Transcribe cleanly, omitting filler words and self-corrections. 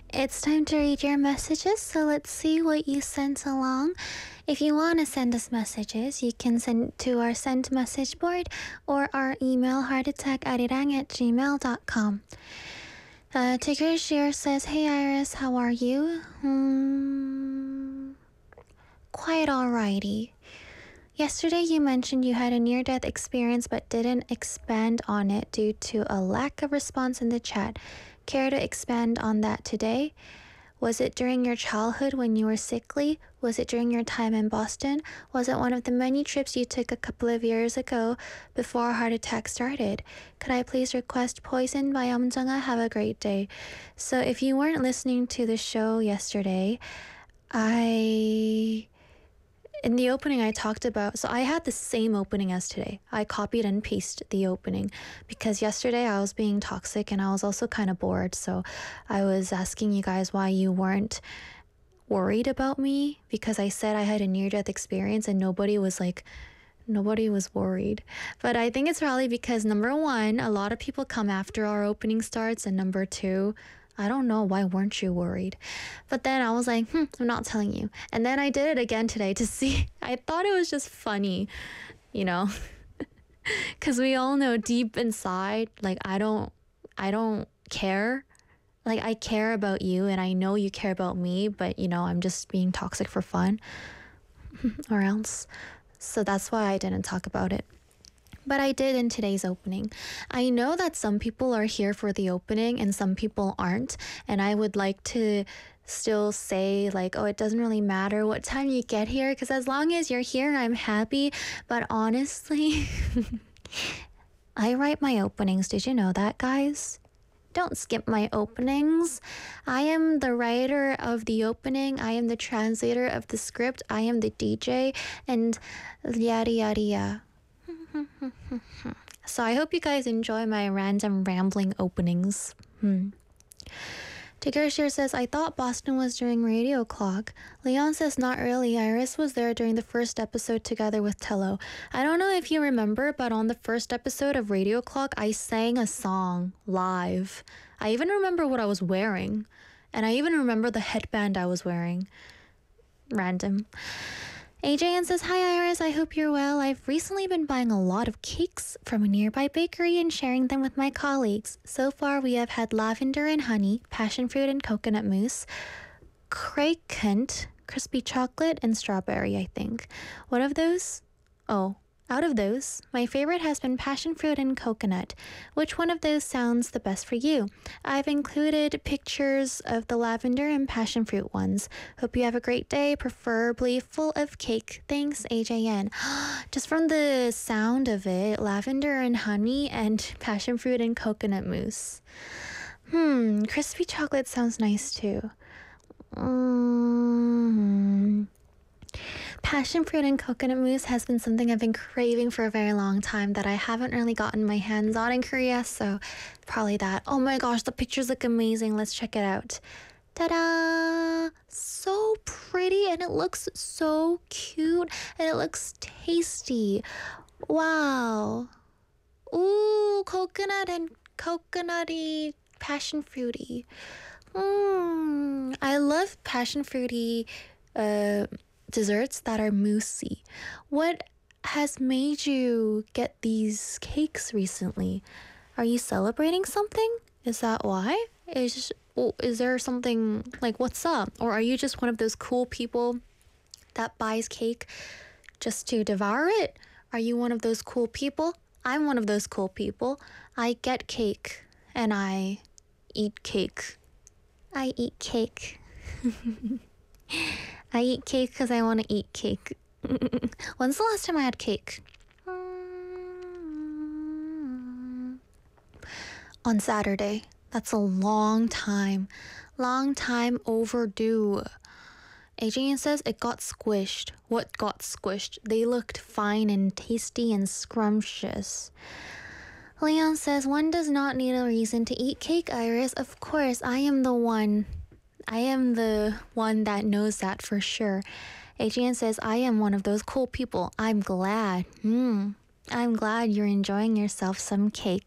It's time to read your messages, so let's see what you sent along. If you want to send us messages, you can send it to our send message board or our email heartattackariran@gmail.com. Tigger Shear says, "Hey Iris, how are you?" Quite alrighty. Yesterday you mentioned you had a near-death experience but didn't expand on it due to a lack of response in the chat. Care to expand on that today? Was it during your childhood when you were sickly? Was it during your time in Boston? Was it one of the many trips you took a couple of years ago before a heart attack started? Could I please request Poison by Jungha? Have a great day. So if you weren't listening to the show yesterday, in the opening I talked about, so I had the same opening as today. I copied and pasted the opening because yesterday I was being toxic and I was also kind of bored. So I was asking you guys why you weren't worried about me because I said I had a near-death experience and nobody was worried. But I think it's probably because number one, a lot of people come after our opening starts, and number two, I don't know, why weren't you worried? But then I was like, I'm not telling you. And then I did it again today to see. I thought it was just funny, you know, because we all know deep inside, like, I don't care. Like, I care about you and I know you care about me, but, you know, I'm just being toxic for fun or else. So that's why I didn't talk about it. But I did in today's opening. I know that some people are here for the opening and some people aren't. And I would like to still say, like, oh, it doesn't really matter what time you get here, because as long as you're here, I'm happy. But honestly, I write my openings. Did you know that, guys? Don't skip my openings. I am the writer of the opening. I am the translator of the script. I am the DJ and yada yada yada. So I hope you guys enjoy my random rambling openings. Tiggershire says, I thought Boston was during Radio Clock. Leon says, not really. Iris was there during the first episode together with Tello. I don't know if you remember, but on the first episode of Radio Clock, I sang a song live. I even remember what I was wearing. And I even remember the headband I was wearing. Random. AJN says, hi Iris, I hope you're well. I've recently been buying a lot of cakes from a nearby bakery and sharing them with my colleagues. So far we have had lavender and honey, passion fruit and coconut mousse, Kraykent, crispy chocolate, and strawberry, I think. What of those? Oh, out of those, my favorite has been passion fruit and coconut. Which one of those sounds the best for you? I've included pictures of the lavender and passion fruit ones. Hope you have a great day, preferably full of cake. Thanks, AJN. Just from the sound of it, lavender and honey and passion fruit and coconut mousse. Crispy chocolate sounds nice too. Passion fruit and coconut mousse has been something I've been craving for a very long time that I haven't really gotten my hands on in Korea, so probably that. Oh my gosh, the pictures look amazing. Let's check it out. Ta-da! So pretty, and it looks so cute, and it looks tasty. Wow. Ooh, coconut and coconutty, passion fruity. I love passion fruity desserts that are moussey. What has made you get these cakes recently? Are you celebrating something? Is that why? Is there something, like, what's up? Or are you just one of those cool people that buys cake just to devour it? Are you one of those cool people? I'm one of those cool people. I get cake and I eat cake. I eat cake. I eat cake because I want to eat cake. When's the last time I had cake? On Saturday. That's a long time. Long time overdue. Adrian says it got squished. What got squished? They looked fine and tasty and scrumptious. Leon says, one does not need a reason to eat cake, Iris. Of course, I am the one that knows that for sure. Adrian says, I am one of those cool people. I'm glad. I'm glad you're enjoying yourself some cake.